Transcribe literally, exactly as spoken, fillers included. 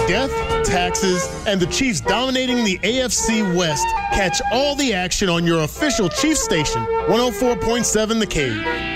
death, taxes, and the Chiefs dominating the A F C West. Catch all the action on your official Chiefs station, one oh four point seven The Cave.